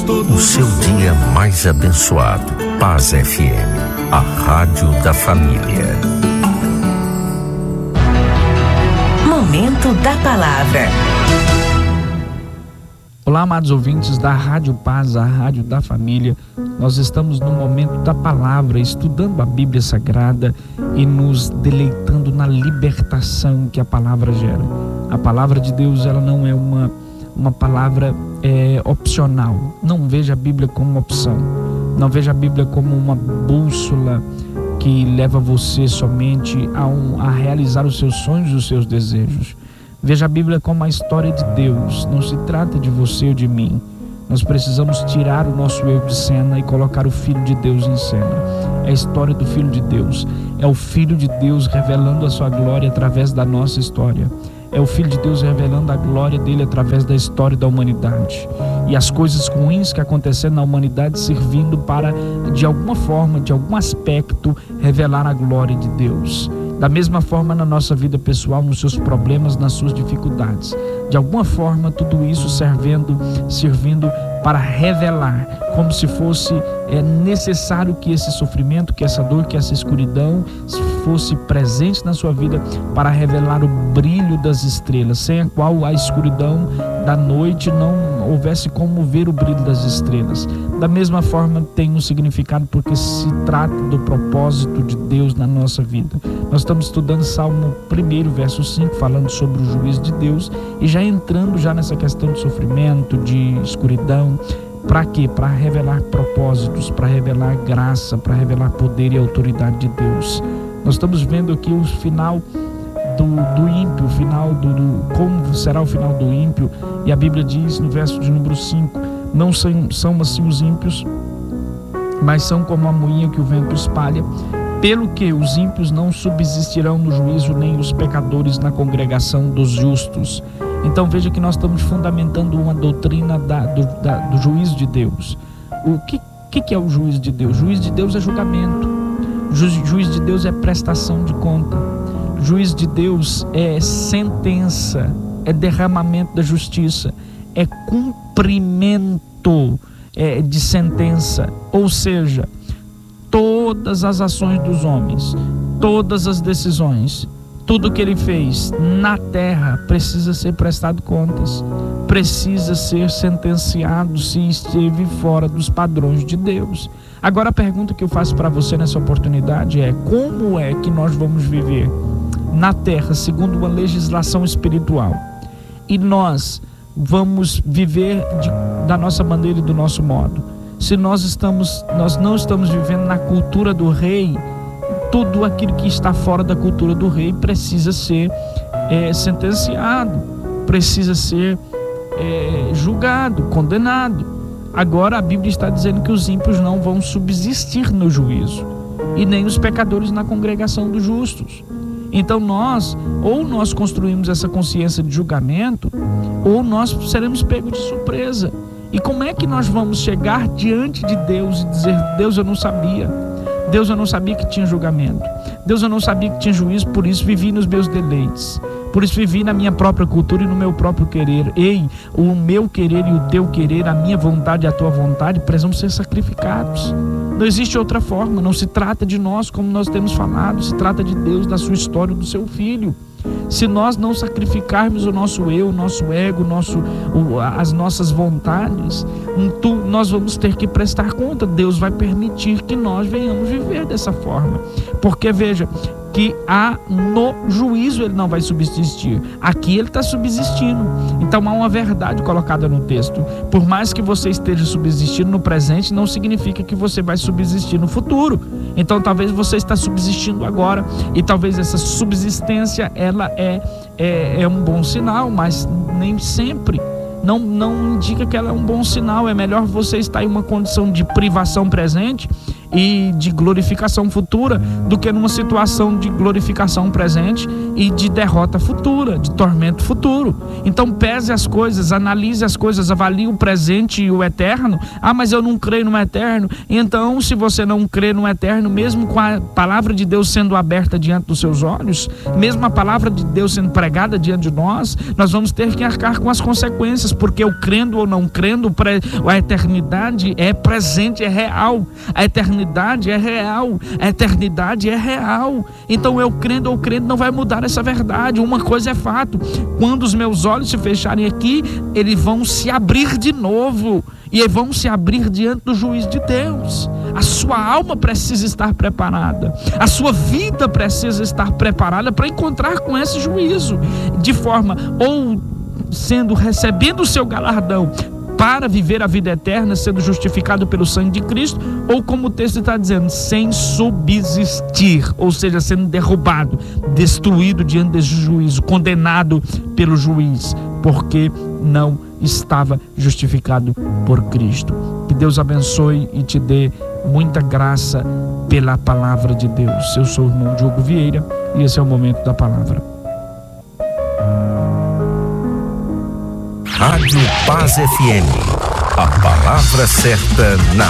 O seu dia mais abençoado. Paz FM, a rádio da família. Momento da palavra. Olá, amados ouvintes da Rádio Paz, a rádio da família. Nós estamos no momento da palavra, estudando a Bíblia Sagrada e nos deleitando na libertação que a palavra gera. A palavra de Deus, ela não é uma palavra opcional. Não veja a Bíblia como uma opção. Não veja a Bíblia como uma bússola que leva você somente a realizar os seus sonhos e os seus desejos. Veja a Bíblia como a história de Deus. Não se trata de você ou de mim. Nós precisamos tirar o nosso eu de cena e colocar o Filho de Deus em cena. É a história do Filho de Deus. É o Filho de Deus revelando a sua glória através da nossa história. É o Filho de Deus revelando a glória dele através da história da humanidade. E as coisas ruins que aconteceram na humanidade servindo para, de alguma forma, de algum aspecto, revelar a glória de Deus. Da mesma forma na nossa vida pessoal, nos seus problemas, nas suas dificuldades. De alguma forma, tudo isso servindo para revelar, como se fosse necessário que esse sofrimento, que essa dor, que essa escuridão fosse presente na sua vida para revelar o brilho das estrelas, sem a qual a escuridão da noite não houvesse como ver o brilho das estrelas. Da mesma forma tem um significado porque se trata do propósito de Deus na nossa vida. Nós estamos estudando Salmo 1, verso 5, falando sobre o juízo de Deus e já entrando nessa questão de sofrimento, de escuridão. Para quê? Para revelar propósitos, para revelar graça, para revelar poder e autoridade de Deus. Nós estamos vendo aqui o final do ímpio, o final como será o final do ímpio, e a Bíblia diz no verso de número 5, não são assim os ímpios, mas são como a moinha que o vento espalha, pelo que os ímpios não subsistirão no juízo, nem os pecadores na congregação dos justos. Então veja que nós estamos fundamentando uma doutrina do juízo de Deus. O que é o juízo de Deus? O juízo de Deus é julgamento. O juízo de Deus é prestação de conta. O juízo de Deus é sentença, é derramamento da justiça, é cumprimento de sentença. Ou seja, todas as ações dos homens, todas as decisões, tudo que ele fez na terra precisa ser prestado contas, precisa ser sentenciado se esteve fora dos padrões de Deus. Agora a pergunta que eu faço para você nessa oportunidade é: como é que nós vamos viver na terra segundo uma legislação espiritual? E nós vamos viver da nossa maneira e do nosso modo. Se nós não estamos vivendo na cultura do rei, tudo aquilo que está fora da cultura do rei precisa ser sentenciado, precisa ser julgado, condenado. Agora a Bíblia está dizendo que os ímpios não vão subsistir no juízo, e nem os pecadores na congregação dos justos. Então nós construímos essa consciência de julgamento, ou nós seremos pegos de surpresa. E como é que nós vamos chegar diante de Deus e dizer: Deus, eu não sabia. Deus, eu não sabia que tinha julgamento. Deus, eu não sabia que tinha juízo, por isso vivi nos meus deleites. Por isso vivi na minha própria cultura e no meu próprio querer. Ei, o meu querer e o teu querer, a minha vontade e a tua vontade precisam ser sacrificados. Não existe outra forma. Não se trata de nós, como nós temos falado. Se trata de Deus, da sua história, do seu Filho. Se nós não sacrificarmos o nosso eu, o nosso ego, as nossas vontades, nós vamos ter que prestar conta. Deus vai permitir que nós venhamos viver dessa forma. Porque veja que no juízo ele não vai subsistir. Aqui ele está subsistindo. Então há uma verdade colocada no texto. Por mais que você esteja subsistindo no presente, não significa que você vai subsistir no futuro. Então talvez você está subsistindo agora, e talvez essa subsistência ela é um bom sinal, mas nem sempre. Não indica que ela é um bom sinal. É melhor você estar em uma condição de privação presente e de glorificação futura do que numa situação de glorificação presente e de derrota futura, de tormento futuro. Então pese as coisas, analise as coisas, avalie o presente e o eterno. Mas eu não creio no eterno. Então, se você não crê no eterno, mesmo com a palavra de Deus sendo aberta diante dos seus olhos, mesmo a palavra de Deus sendo pregada diante de nós vamos ter que arcar com as consequências, porque eu crendo ou não crendo, a eternidade é presente, é real. A eternidade é real. A eternidade é real. Então eu crendo ou crendo não vai mudar essa verdade. Uma coisa é fato: quando os meus olhos se fecharem aqui, eles vão se abrir de novo e vão se abrir diante do juízo de Deus. A sua alma precisa estar preparada, a sua vida precisa estar preparada para encontrar com esse juízo, de forma ou recebendo o seu galardão para viver a vida eterna, sendo justificado pelo sangue de Cristo, ou como o texto está dizendo, sem subsistir, ou seja, sendo derrubado, destruído diante desse juízo, condenado pelo juiz, porque não estava justificado por Cristo. Que Deus abençoe e te dê muita graça pela palavra de Deus. Eu sou o irmão Diogo Vieira e esse é o Momento da Palavra. Rádio Paz FM, a palavra certa na